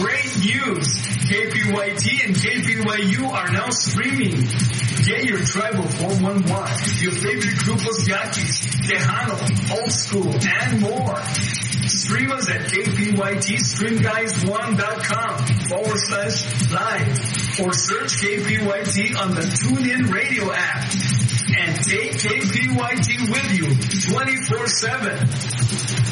Great news! KPYT and KPYU are now streaming. Get your tribal 411, your favorite grupos yaquis, Tejano, Old School, and more. Stream us at kpytstreamguys1.com/live or search KPYT on the TuneIn Radio app. And take KPYT with you 24/7.